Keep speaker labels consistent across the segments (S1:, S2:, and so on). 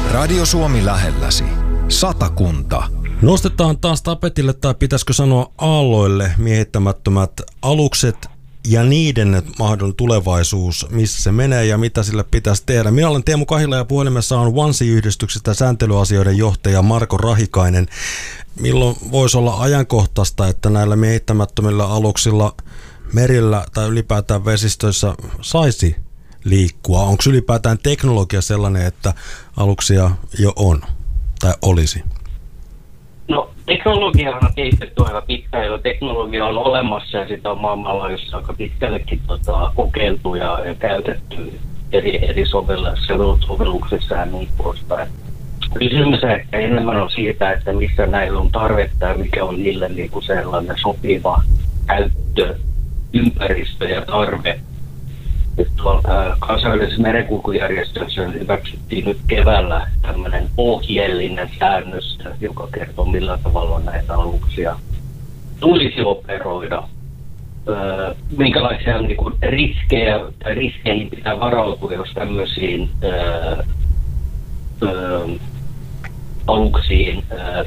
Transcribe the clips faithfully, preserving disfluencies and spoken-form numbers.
S1: Radio Suomi lähelläsi. Satakunta.
S2: Nostetaan taas tapetille, tai pitäisikö sanoa aalloille, miehittämättömät alukset ja niiden mahdollinen tulevaisuus, missä se menee ja mitä sille pitäisi tehdä. Minä olen Teemu Kahila ja puhelimessa on Vansi-yhdistyksestä sääntelyasioiden johtaja Marko Rahikainen. Milloin voisi olla ajankohtaista, että näillä miehittämättömillä aluksilla merillä tai ylipäätään vesistöissä saisi liikkua? Onko ylipäätään teknologia sellainen, että aluksia jo on tai olisi?
S3: No, teknologia on kehitetty aika pitkään, jo teknologia on olemassa ja sitä on maailmanlaajuisesti aika pitkällekin tota, kokeiltu ja, ja käytetty eri, eri sovelluksissa ja niin poispäin. Kysymys ehkä enemmän on siitä, että missä näillä on tarvetta ja mikä on niille niin kuin sellainen sopiva käyttöympäristö ja tarve. Tuolta kansainvälisessä merenkulkujärjestössä hyväksyttiin nyt keväällä tämmöinen ohjeellinen säännös, joka kertoo millä tavalla näitä aluksia tulisi operoida. Öö, minkälaisia niin kuin riskejä tai riskeihin pitää varautua, jos tämmöisiin öö, öö, aluksiin öö,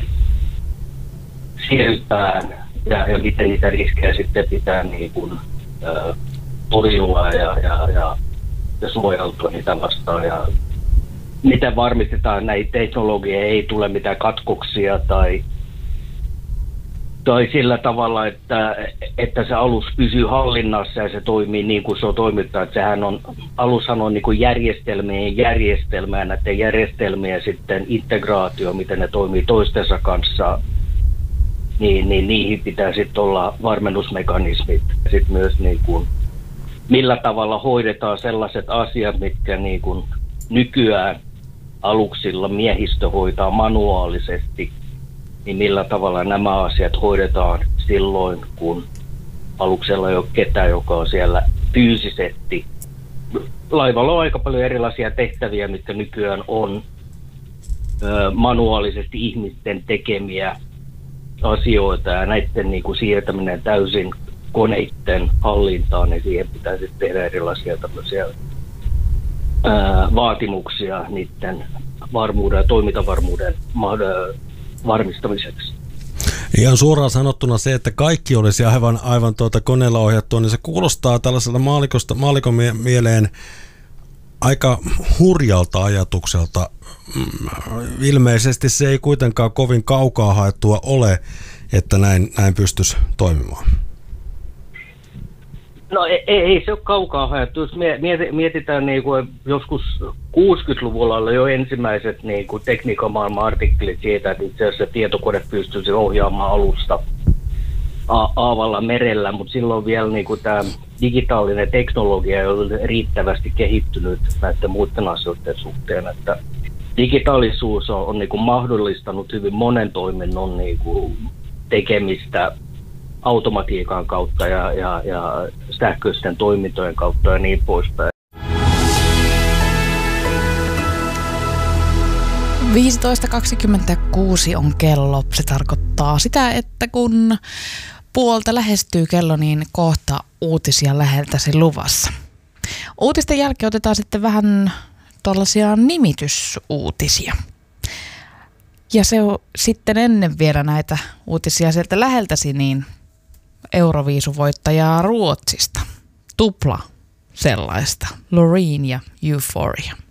S3: siirrytään ja, ja miten niitä riskejä sitten pitää niin kuin, öö, torjua ja, ja, ja, ja suojautua niitä vastaan ja miten varmistetaan näitä teknologiaa, ei tule mitään katkoksia tai, tai sillä tavalla, että, että se alus pysyy hallinnassa ja se toimii niin kuin se on toimittaa. Että sehän on, alushan on niin kuin järjestelmien järjestelmää, näiden järjestelmien sitten integraatio, miten ne toimii toistensa kanssa, niin, niin niihin pitää sitten olla varmennusmekanismit. Sitten myös niin kuin millä tavalla hoidetaan sellaiset asiat, mitkä niin kuin nykyään aluksilla miehistö hoitaa manuaalisesti, niin millä tavalla nämä asiat hoidetaan silloin, kun aluksella ei ole ketään, joka on siellä fyysisesti. Laivalla on aika paljon erilaisia tehtäviä, mitkä nykyään on ö, manuaalisesti ihmisten tekemiä asioita ja näiden niin kuin siirtäminen täysin koneiden hallintaan, niin siihen pitää sitten tehdä erilaisia tämmöisiä ää, vaatimuksia niiden varmuuden ja toimintavarmuuden varmistamiseksi.
S2: Ihan suoraan sanottuna se, että kaikki olisi aivan, aivan tuota koneella ohjattua, niin se kuulostaa tällaiselta maalikosta, maalikon mieleen aika hurjalta ajatukselta. Ilmeisesti se ei kuitenkaan kovin kaukaa haettua ole, että näin, näin pystyisi toimimaan.
S3: No ei, ei se ole kaukaa haettu. Jos mietitään niin kuin joskus kuusikymmentäluvulla oli jo ensimmäiset niin kuin tekniikamaailman artikkelit siitä, että itse asiassa tietokone pystyisi ohjaamaan alusta a- aavalla merellä, mutta silloin vielä niin kuin tämä digitaalinen teknologia ei ole riittävästi kehittynyt näiden muiden asioiden suhteen, että digitaalisuus on, on niin kuin mahdollistanut hyvin monen toiminnon niin kuin tekemistä automatiikan kautta ja, ja, ja sähköisten toimintojen kautta ja niin poispäin.
S4: viisitoista kaksikymmentäkuusi on kello. Se tarkoittaa sitä, että kun puolta lähestyy kello, niin kohta uutisia läheltäsi luvassa. Uutisten jälkeen otetaan sitten vähän tuollaisia nimitysuutisia. Ja se on sitten ennen vielä näitä uutisia sieltä läheltäsi, niin Euroviisuvoittajaa Ruotsista. Tupla sellaista. Loreen ja Euphoria.